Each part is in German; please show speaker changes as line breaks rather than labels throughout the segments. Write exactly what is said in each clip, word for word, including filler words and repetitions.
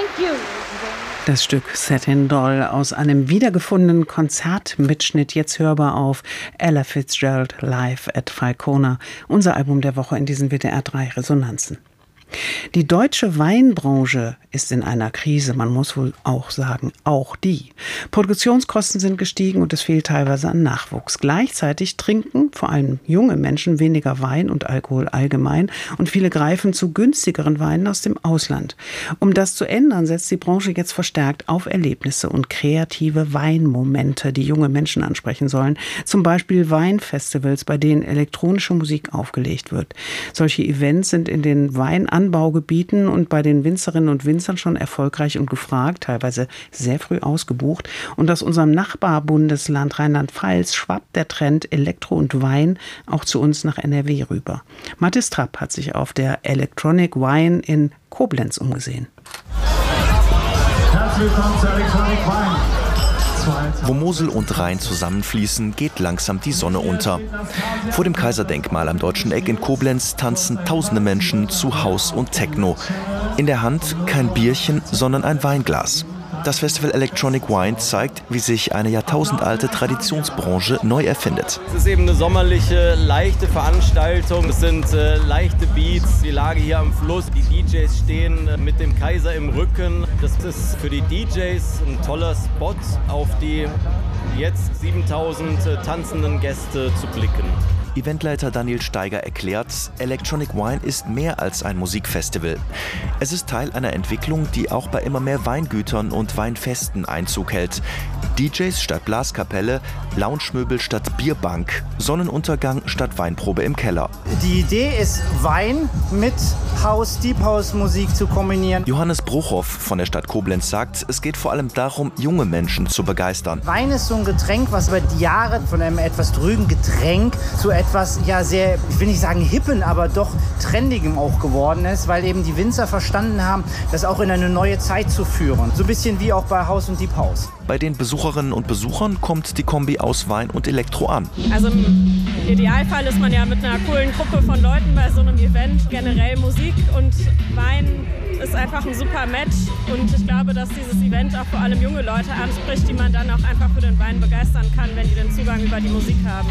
Das Stück Set in Doll aus einem wiedergefundenen Konzertmitschnitt, jetzt hörbar auf Ella Fitzgerald Live at Falconer, unser Album der Woche in diesen W D R drei Resonanzen. Die deutsche Weinbranche ist in einer Krise, man muss wohl auch sagen, auch die. Produktionskosten sind gestiegen und es fehlt teilweise an Nachwuchs. Gleichzeitig trinken vor allem junge Menschen weniger Wein und Alkohol allgemein und viele greifen zu günstigeren Weinen aus dem Ausland. Um das zu ändern, setzt die Branche jetzt verstärkt auf Erlebnisse und kreative Weinmomente, die junge Menschen ansprechen sollen. Zum Beispiel Weinfestivals, bei denen elektronische Musik aufgelegt wird. Solche Events sind in den Wein Anbaugebieten und bei den Winzerinnen und Winzern schon erfolgreich und gefragt, teilweise sehr früh ausgebucht. Und aus unserem Nachbarbundesland Rheinland-Pfalz schwappt der Trend Elektro und Wein auch zu uns nach N R W rüber. Mathis Trapp hat sich auf der Electronic Wine in Koblenz umgesehen.
Herzlich willkommen zu Electronic Wine.
Wo Mosel und Rhein zusammenfließen, geht langsam die Sonne unter. Vor dem Kaiserdenkmal am Deutschen Eck in Koblenz tanzen tausende Menschen zu House und Techno. In der Hand kein Bierchen, sondern ein Weinglas. Das Festival Electronic Wine zeigt, wie sich eine jahrtausendalte Traditionsbranche neu erfindet.
Es ist eben eine sommerliche, leichte Veranstaltung. Es sind äh, leichte Beats, die Lage hier am Fluss. Die D Js stehen äh, mit dem Kaiser im Rücken. Das ist für die D Js ein toller Spot, auf die jetzt siebentausend äh, tanzenden Gäste zu blicken.
Eventleiter Daniel Steiger erklärt, Electronic Wine ist mehr als ein Musikfestival. Es ist Teil einer Entwicklung, die auch bei immer mehr Weingütern und Weinfesten Einzug hält. D Js statt Blaskapelle, Loungemöbel statt Bierbank, Sonnenuntergang statt Weinprobe im Keller.
Die Idee ist, Wein mit House, Deep House Musik zu kombinieren.
Johannes Bruchhoff von der Stadt Koblenz sagt, es geht vor allem darum, junge Menschen zu begeistern.
Wein ist so ein Getränk, was über die Jahre von einem etwas drüben Getränk zu etwas, ja sehr, ich will nicht sagen hippen, aber doch trendigem auch geworden ist, weil eben die Winzer verstanden haben, das auch in eine neue Zeit zu führen. So ein bisschen wie auch bei House und Deep House.
Bei den Besucherinnen und Besuchern kommt die Kombi aus Wein und Elektro an.
Also im Idealfall ist man ja mit einer coolen Gruppe von Leuten bei so einem Event. Generell Musik und Wein ist einfach ein super Match und ich glaube, dass dieses Event auch vor allem junge Leute anspricht, die man dann auch einfach für den Wein begeistern kann, wenn die den Zugang über die Musik haben.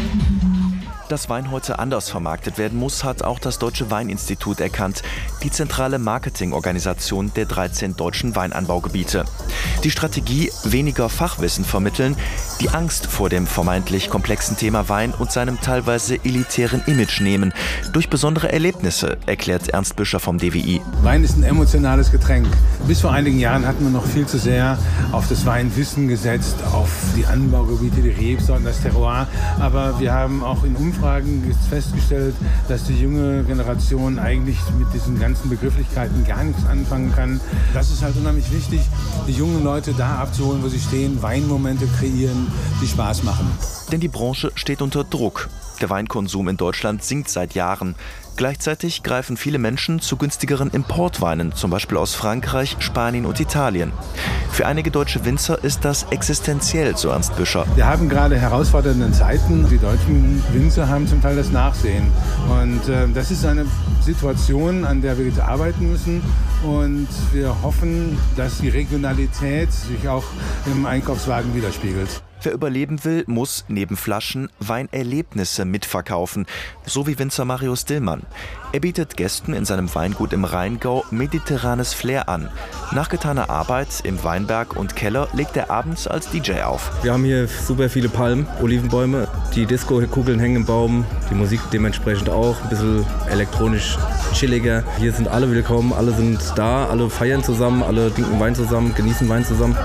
Dass Wein heute anders vermarktet werden muss, hat auch das Deutsche Weininstitut erkannt, die zentrale Marketingorganisation der dreizehn deutschen Weinanbaugebiete. Die Strategie, weniger Fachwissen vermitteln, die Angst vor dem vermeintlich komplexen Thema Wein und seinem teilweise elitären Image nehmen, durch besondere Erlebnisse, erklärt Ernst Büscher vom D W I.
Wein ist ein emotionales Getränk. Bis vor einigen Jahren hatten wir noch viel zu sehr auf das Weinwissen gesetzt, auf die Anbaugebiete, die Rebsorten, das Terroir. Aber wir haben auch in Umfragen festgestellt, dass die junge Generation eigentlich mit diesen ganzen Begrifflichkeiten gar nichts anfangen kann. Das ist halt unheimlich wichtig, die jungen Leute da abzuholen, wo sie stehen, Weinmomente kreieren, die Spaß machen.
Denn die Branche steht unter Druck. Der Weinkonsum in Deutschland sinkt seit Jahren. Gleichzeitig greifen viele Menschen zu günstigeren Importweinen, zum Beispiel aus Frankreich, Spanien und Italien. Für einige deutsche Winzer ist das existenziell, so Ernst Büscher.
Wir haben gerade herausfordernde Zeiten. Die deutschen Winzer haben zum Teil das Nachsehen. Und äh, das ist eine Situation, an der wir jetzt arbeiten müssen. Und wir hoffen, dass die Regionalität sich auch im Einkaufswagen widerspiegelt.
Wer überleben will, muss neben Flaschen Weinerlebnisse mitverkaufen, so wie Winzer Marius Dillmann. Er bietet Gästen in seinem Weingut im Rheingau mediterranes Flair an. Nach getaner Arbeit im Weinberg und Keller legt er abends als D J auf.
Wir haben hier super viele Palmen, Olivenbäume, die Disco-Kugeln hängen im Baum, die Musik dementsprechend auch, ein bisschen elektronisch chilliger. Hier sind alle willkommen, alle sind da, alle feiern zusammen, alle trinken Wein zusammen, genießen Wein zusammen.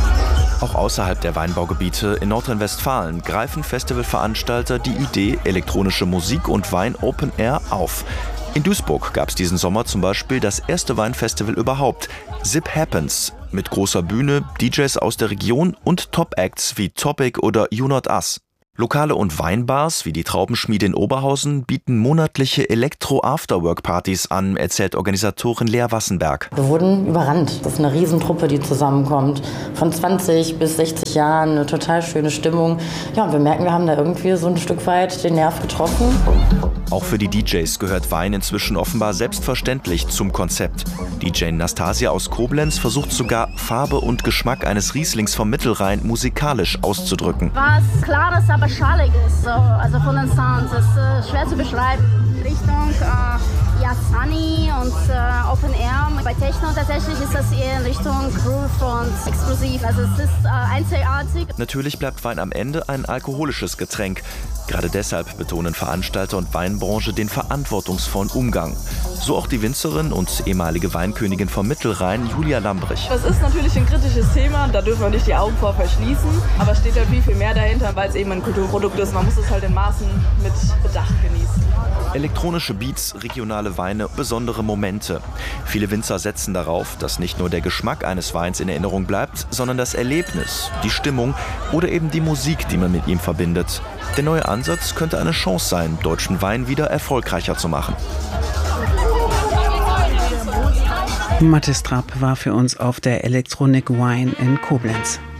Auch außerhalb der Weinbaugebiete in Nordrhein-Westfalen greifen Festivalveranstalter die Idee elektronische Musik und Wein Open Air auf. In Duisburg gab es diesen Sommer zum Beispiel das erste Weinfestival überhaupt, Zip Happens, mit großer Bühne, D Js aus der Region und Top-Acts wie Topic oder You Not Us. Lokale und Weinbars wie die Traubenschmiede in Oberhausen bieten monatliche Elektro-Afterwork-Partys an, erzählt Organisatorin Lea Wassenberg.
Wir wurden überrannt. Das ist eine Riesentruppe, die zusammenkommt. Von zwanzig bis sechzig Jahren, eine total schöne Stimmung. Ja, und wir merken, wir haben da irgendwie so ein Stück weit den Nerv getroffen.
Auch für die D Js gehört Wein inzwischen offenbar selbstverständlich zum Konzept. D J Nastasia aus Koblenz versucht sogar, Farbe und Geschmack eines Rieslings vom Mittelrhein musikalisch auszudrücken.
Was Klares, aber Schaliges, so, also von den Sounds, das ist äh, schwer zu beschreiben. Richtung äh, ja, Sunny und äh, Open Air. Bei Techno tatsächlich ist das eher in Richtung Groove und explosiv, also es ist äh, einzigartig.
Natürlich bleibt Wein am Ende ein alkoholisches Getränk. Gerade deshalb betonen Veranstalter und Weinbranche den verantwortungsvollen Umgang. So auch die Winzerin und ehemalige Weinkönigin vom Mittelrhein, Julia Lambrich.
Das ist natürlich ein kritisches Thema, da dürfen wir nicht die Augen vor verschließen. Aber es steht halt viel, viel mehr dahinter, weil es eben ein Kulturprodukt ist. Man muss es halt in Maßen mit Bedacht genießen.
Elektronische Beats, regionale Weine, besondere Momente. Viele Winzer setzen darauf, dass nicht nur der Geschmack eines Weins in Erinnerung bleibt, sondern das Erlebnis, die Stimmung oder eben die Musik, die man mit ihm verbindet. Der neue Ansatz könnte eine Chance sein, deutschen Wein wieder erfolgreicher zu machen.
Mathis Trapp war für uns auf der Electronic Wine in Koblenz.